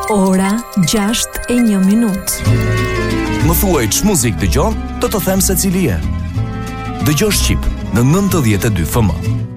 Ora 6:01. Më thuaj ç'muzikë dëgjon, do të them se cili je. Dëgjo Shqip në 92 FM.